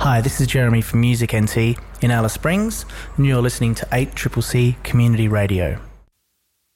Hi, this is Jeremy from Music NT in Alice Springs, and you're listening to 8CCC Community Radio.